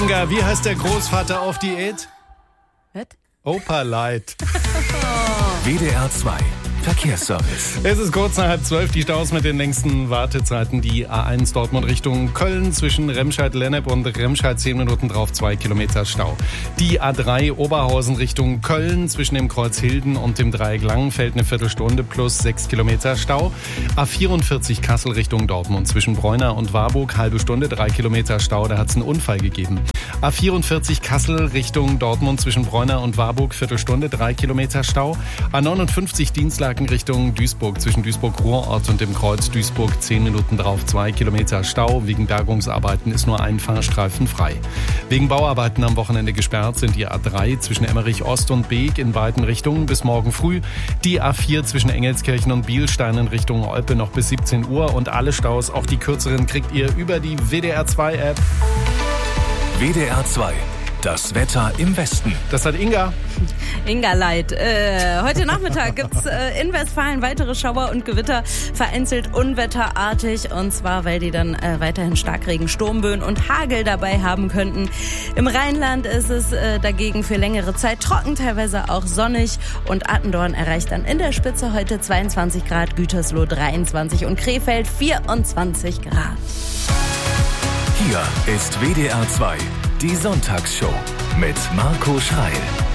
Inga, wie heißt der Großvater auf Diät? Was? Opa Light. WDR 2 Verkehrsservice. Es ist kurz nach 11:30, die Staus mit den längsten Wartezeiten. Die A1 Dortmund Richtung Köln zwischen Remscheid-Lennep und Remscheid 10 Minuten drauf, 2 Kilometer Stau. Die A3 Oberhausen Richtung Köln zwischen dem Kreuz Hilden und dem Dreieck Langenfeld eine Viertelstunde plus 6 Kilometer Stau. A44 Kassel Richtung Dortmund zwischen Bräunar und Warburg, halbe Stunde, 3 Kilometer Stau, da hat es einen Unfall gegeben. A44 Kassel Richtung Dortmund zwischen Bräunar und Warburg, Viertelstunde, 3 Kilometer Stau. A59 Dienstlaken Richtung Duisburg zwischen Duisburg-Ruhrort und dem Kreuz Duisburg, 10 Minuten drauf, 2 Kilometer Stau. Wegen Bergungsarbeiten ist nur ein Fahrstreifen frei. Wegen Bauarbeiten am Wochenende gesperrt sind die A3 zwischen Emmerich Ost und Beek in beiden Richtungen bis morgen früh. Die A4 zwischen Engelskirchen und Bielstein in Richtung Olpe noch bis 17 Uhr. Und alle Staus, auch die kürzeren, kriegt ihr über die WDR 2 App. WDR 2. Das Wetter im Westen. Das hat Inga. Inga Light. Heute Nachmittag gibt's in Westfalen weitere Schauer und Gewitter, vereinzelt unwetterartig, und zwar, weil die dann weiterhin Starkregen, Sturmböen und Hagel dabei haben könnten. Im Rheinland ist es dagegen für längere Zeit trocken, teilweise auch sonnig, und Attendorn erreicht dann in der Spitze heute 22 Grad, Gütersloh 23 und Krefeld 24 Grad. Hier ist WDR 2, die Sonntagsshow mit Marco Schreil.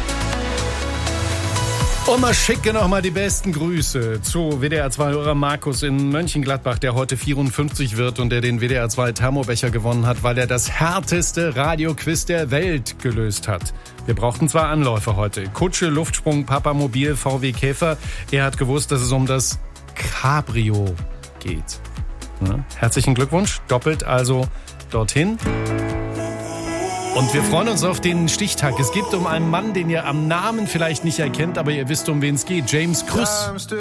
Und mal schicke noch mal die besten Grüße zu WDR 2-Hörer Markus in Mönchengladbach, der heute 54 wird und der den WDR 2 Thermobecher gewonnen hat, weil er das härteste Radioquiz der Welt gelöst hat. Wir brauchten 2 Anläufe heute. Kutsche, Luftsprung, Papamobil, VW Käfer. Er hat gewusst, dass es um das Cabrio geht. Ja, herzlichen Glückwunsch, doppelt also dorthin. Und wir freuen uns auf den Stichtag. Es geht um einen Mann, den ihr am Namen vielleicht nicht erkennt, aber ihr wisst, um wen es geht. James Krüss.